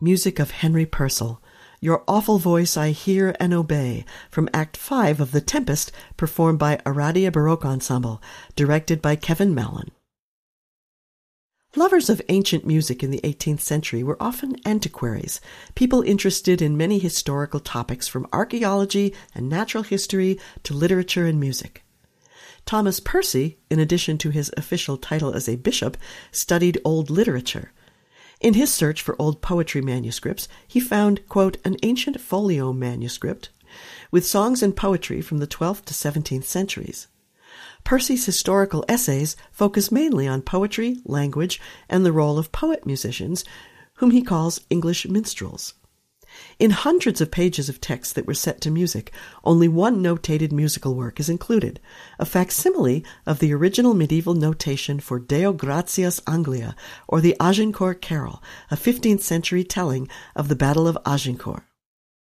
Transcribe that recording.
music of Henry Purcell. Your awful voice I hear and obey, from Act 5 of The Tempest, performed by Aradia Baroque Ensemble, directed by Kevin Mallon. Lovers of ancient music in the 18th century were often antiquaries, people interested in many historical topics from archaeology and natural history to literature and music. Thomas Percy, in addition to his official title as a bishop, studied old literature. In his search for old poetry manuscripts, he found, quote, an ancient folio manuscript with songs and poetry from the 12th to 17th centuries. Percy's historical essays focus mainly on poetry, language, and the role of poet-musicians, whom he calls English minstrels. In hundreds of pages of text that were set to music, only one notated musical work is included, a facsimile of the original medieval notation for Deo Gratias Anglia, or the Agincourt Carol, a 15th century telling of the Battle of Agincourt.